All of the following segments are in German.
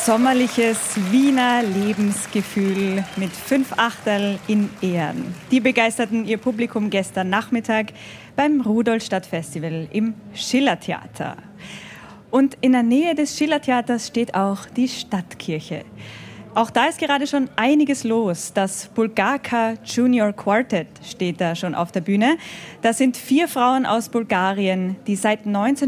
sommerliches Wiener Lebensgefühl mit 5 Achterl in Ehren. Die begeisterten ihr Publikum gestern Nachmittag beim Rudolstadt-Festival im Schillertheater. Und in der Nähe des Schillertheaters steht auch die Stadtkirche. Auch da ist gerade schon einiges los. Das Bulgarka Junior Quartet steht da schon auf der Bühne. Das sind 4 Frauen aus Bulgarien, die seit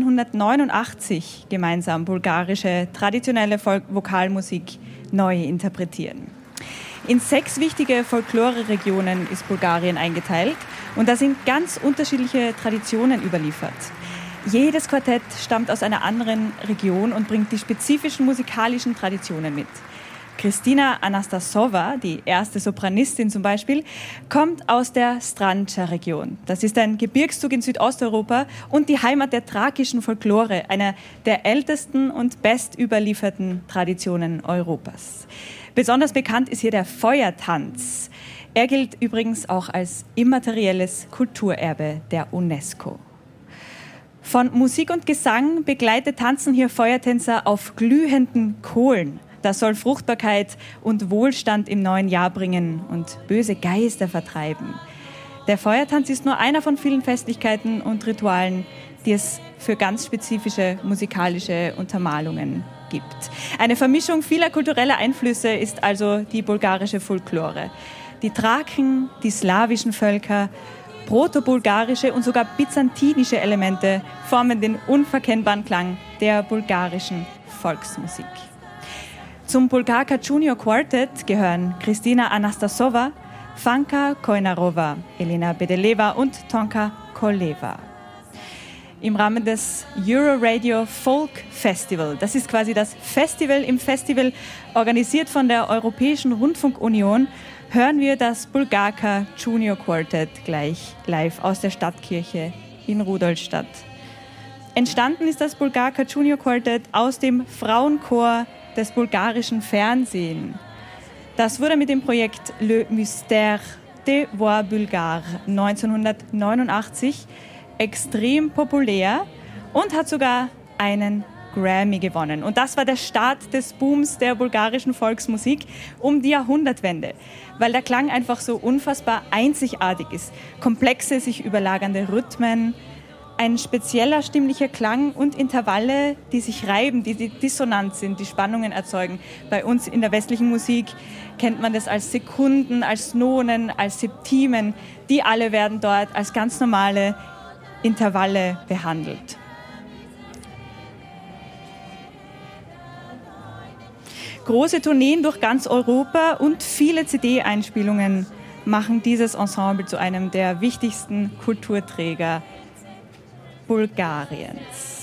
1989 gemeinsam bulgarische traditionelle Vokalmusik neu interpretieren. In 6 wichtige Folklore-Regionen ist Bulgarien eingeteilt und da sind ganz unterschiedliche Traditionen überliefert. Jedes Quartett stammt aus einer anderen Region und bringt die spezifischen musikalischen Traditionen mit. Kristina Anastasova, die erste Sopranistin zum Beispiel, kommt aus der Strandja-Region. Das ist ein Gebirgszug in Südosteuropa und die Heimat der thrakischen Folklore, einer der ältesten und bestüberlieferten Traditionen Europas. Besonders bekannt ist hier der Feuertanz. Er gilt übrigens auch als immaterielles Kulturerbe der UNESCO. Von Musik und Gesang begleitet tanzen hier Feuertänzer auf glühenden Kohlen. Das soll Fruchtbarkeit und Wohlstand im neuen Jahr bringen und böse Geister vertreiben. Der Feuertanz ist nur einer von vielen Festlichkeiten und Ritualen, die es für ganz spezifische musikalische Untermalungen gibt. Eine Vermischung vieler kultureller Einflüsse ist also die bulgarische Folklore. Die Thraken, die slawischen Völker, proto-bulgarische und sogar byzantinische Elemente formen den unverkennbaren Klang der bulgarischen Volksmusik. Zum Bulgarka Junior Quartet gehören Kristina Anastasova, Fanka Koinarova, Elena Bedeleva und Tonka Koleva. Im Rahmen des Euroradio Folk Festival, das ist quasi das Festival im Festival, organisiert von der Europäischen Rundfunkunion, hören wir das Bulgarka Junior Quartet gleich live aus der Stadtkirche in Rudolstadt. Entstanden ist das Bulgarka Junior Quartet aus dem Frauenchor des bulgarischen Fernsehen. Das wurde mit dem Projekt Le Mystère des Voix Bulgares 1989 extrem populär und hat sogar einen Grammy gewonnen. Und das war der Start des Booms der bulgarischen Volksmusik um die Jahrhundertwende, weil der Klang einfach so unfassbar einzigartig ist. Komplexe, sich überlagernde Rhythmen, ein spezieller stimmlicher Klang und Intervalle, die sich reiben, die dissonant sind, die Spannungen erzeugen. Bei uns in der westlichen Musik kennt man das als Sekunden, als Nonen, als Septimen. Die alle werden dort als ganz normale Intervalle behandelt. Große Tourneen durch ganz Europa und viele CD-Einspielungen machen dieses Ensemble zu einem der wichtigsten Kulturträger Bulgariens.